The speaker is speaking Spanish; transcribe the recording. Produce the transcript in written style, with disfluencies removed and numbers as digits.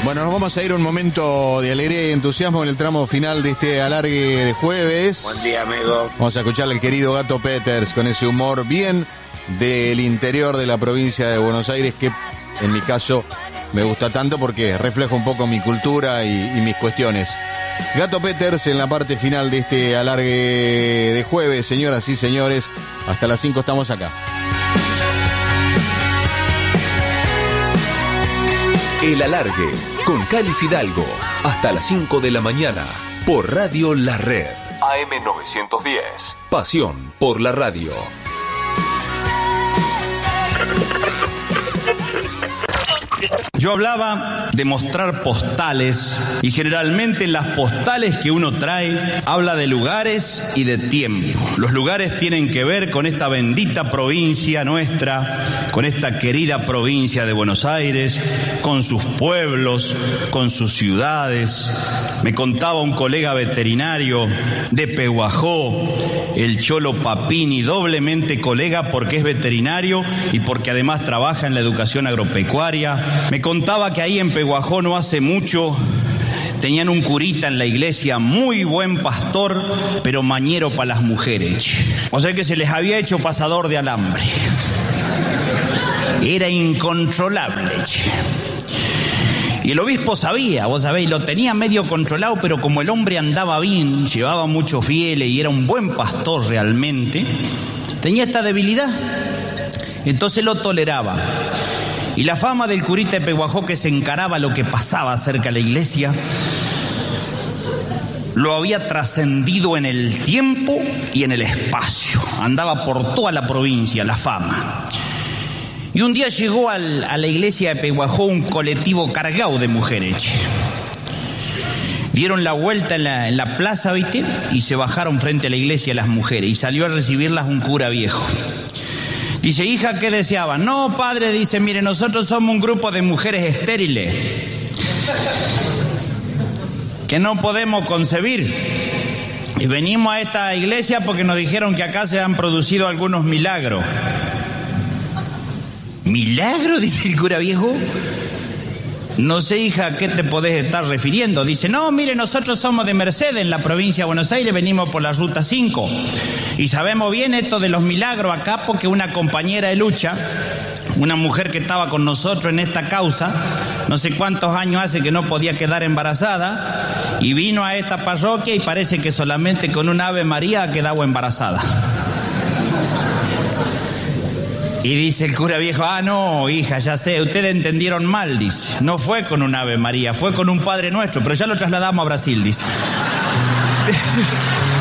Bueno, nos vamos a ir a un momento de alegría y entusiasmo en el tramo final de este alargue de jueves. Buen día, amigo. Vamos a escuchar al querido Gato Peters con ese humor bien del interior de la provincia de Buenos Aires, que en mi caso me gusta tanto porque refleja un poco mi cultura y mis cuestiones. Gato Peters en la parte final de este alargue de jueves, señoras y señores. Hasta las 5 estamos acá. El alargue con Cali Fidalgo hasta las 5 de la mañana por Radio La Red. AM 910. Pasión por la radio. Yo hablaba de mostrar postales y generalmente en las postales que uno trae habla de lugares y de tiempo. Los lugares tienen que ver con esta bendita provincia nuestra, con esta querida provincia de Buenos Aires, con sus pueblos, con sus ciudades. Me contaba un colega veterinario de Pehuajó, el Cholo Papini, doblemente colega porque es veterinario y porque además trabaja en la educación agropecuaria. Me contaba que ahí en Pehuajó no hace mucho tenían un curita en la iglesia, muy buen pastor, pero mañero para las mujeres. O sea que se les había hecho pasador de alambre. Era incontrolable. Y el obispo sabía, vos sabéis, lo tenía medio controlado, pero como el hombre andaba bien, llevaba muchos fieles y era un buen pastor realmente, tenía esta debilidad. Entonces lo toleraba. Y la fama del curita de Pehuajó, que se encaraba lo que pasaba cerca de la iglesia, lo había trascendido en el tiempo y en el espacio. Andaba por toda la provincia la fama. Y un día llegó a la iglesia de Pehuajó un colectivo cargado de mujeres. Dieron la vuelta en la plaza, ¿viste? Y se bajaron frente a la iglesia las mujeres. Y salió a recibirlas un cura viejo. Dice, hija, ¿qué deseaban? No, padre, dice, mire, nosotros somos un grupo de mujeres estériles que no podemos concebir. Y venimos a esta iglesia porque nos dijeron que acá se han producido algunos milagros. ¿Milagros? Dice el cura viejo. No sé, hija, ¿a qué te podés estar refiriendo? Dice, no, mire, nosotros somos de Mercedes, en la provincia de Buenos Aires, venimos por la Ruta 5. Y sabemos bien esto de los milagros acá porque una compañera de lucha, una mujer que estaba con nosotros en esta causa, no sé cuántos años hace que no podía quedar embarazada, y vino a esta parroquia y parece que solamente con un Ave María ha quedado embarazada. Y dice el cura viejo, no, hija, ya sé, ustedes entendieron mal, dice. No fue con un Ave María, fue con un Padre Nuestro, pero ya lo trasladamos a Brasil, dice.